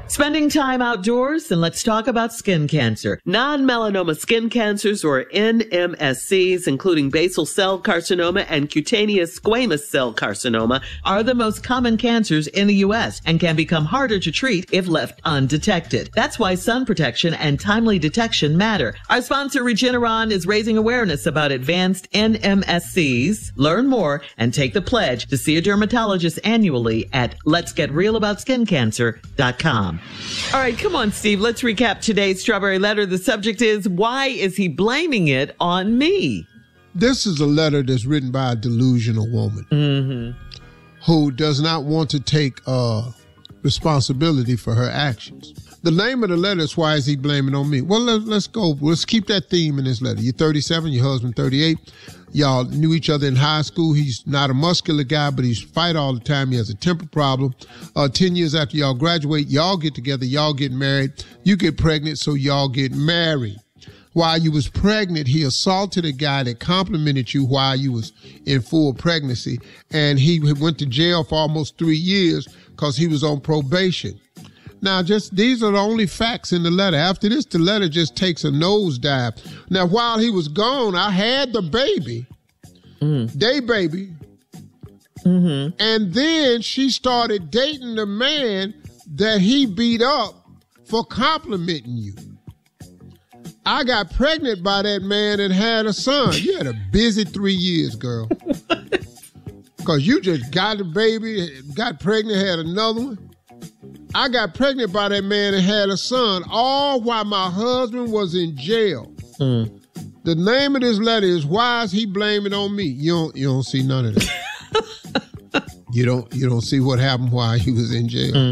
Spending time outdoors? Then let's talk about skin cancer. Non-melanoma skin cancers, or NMSCs, including basal cell carcinoma and cutaneous squamous cell carcinoma, are the most common cancers in the U.S. and can become harder to treat if left undetected. That's why sun protection and timely detection matter. Our sponsor, Regeneron, is raising awareness about advanced NMSCs. Learn more and take the pledge to see a dermatologist annually at letsgetrealaboutSkinCancer.com. All right, come on, Steve. Let's recap today's Strawberry Letter. The subject is, why is he blaming it on me? This is a letter that's written by a delusional woman who does not want to take responsibility for her actions. The name of the letter is, why is he blaming on me? Well, let's go. Let's keep that theme in this letter. You're 37, your husband 38. Y'all knew each other in high school. He's not a muscular guy, but he's fight all the time. He has a temper problem. 10 years after y'all graduate, y'all get together, y'all get married. You get pregnant, so y'all get married. While you was pregnant, he assaulted a guy that complimented you while you was in full pregnancy, and he went to jail for almost 3 years because he was on probation. Now, these are the only facts in the letter. After this, the letter just takes a nosedive. Now, while he was gone, I had the baby, day baby, and then she started dating the man that he beat up for complimenting you. I got pregnant by that man and had a son. You had a busy 3 years, girl. Because you just got a baby, got pregnant, had another one. I got pregnant by that man and had a son, all while my husband was in jail. The name of this letter is, why is he blaming on me? You don't see none of that. You don't see what happened while he was in jail.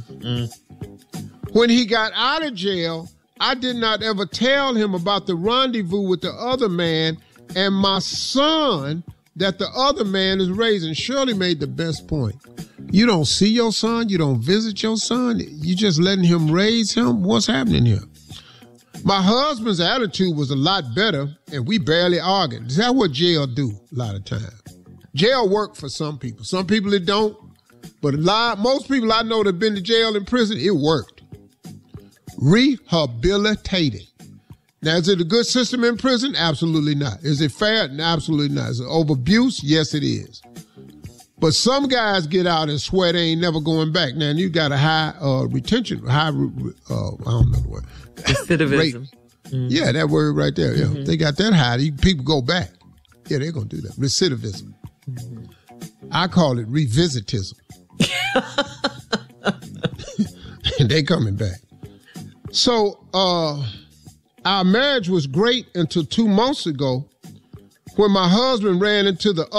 When he got out of jail, I did not ever tell him about the rendezvous with the other man and my son that the other man is raising. Shirley made the best point. You don't see your son. You don't visit your son. You just letting him raise him. What's happening here? My husband's attitude was a lot better, and we barely argued. Is that what jail do a lot of times? Jail work for some people. Some people it don't. But most people I know that have been to jail and prison, it worked. Rehabilitated. Now, is it a good system in prison? Absolutely not. Is it fair? Absolutely not. Is it over abuse? Yes, it is. But some guys get out and swear they ain't never going back. Now, you got a high retention, I don't know the word. Recidivism. Yeah, that word right there. Yeah, they got that high. People go back. Yeah, they're going to do that. Recidivism. I call it revisitism. And they coming back. So, our marriage was great until 2 months ago when my husband ran into the